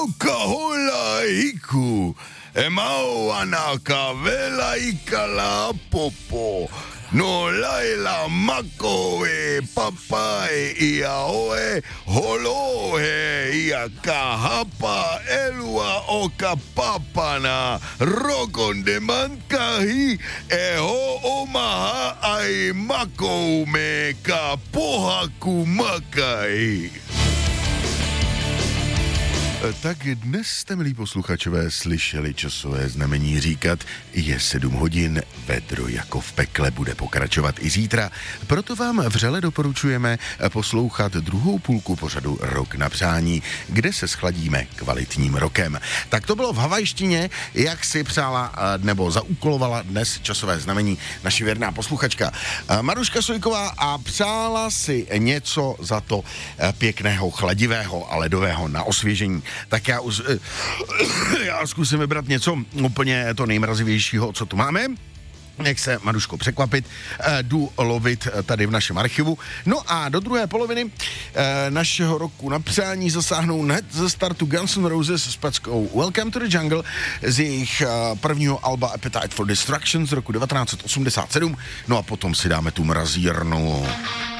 kahola hiku. Emau anaka vela ikala popo. No laila mako e papa e ia oe holohe ia kahapa elua o kapapana rokonde mankahi e ho omaha ai mako me ka pohaku makai. Tak dnes jste, milí posluchačové, slyšeli časové znamení říkat, je 7 hodin, vedro jako v pekle bude pokračovat i zítra. Proto vám vřele doporučujeme poslouchat druhou půlku pořadu Rok na přání, kde se schladíme kvalitním rokem. Tak to bylo v havajštině, jak si přála nebo zaúkolovala dnes časové znamení naši věrná posluchačka Maruška Sojková a přála si něco za to pěkného, chladivého a ledového na osvěžení. Tak já zkusím vybrat něco úplně to nejmrazivějšího, co tu máme. Nech se, Maruško, překvapit, jdu lovit tady v našem archivu. No a do druhé poloviny našeho roku na přání zasáhnou hned ze startu Guns N' Roses s peckou Welcome to the Jungle z jejich prvního alba Appetite for Destruction z roku 1987. No a potom si dáme tu mrazírnu.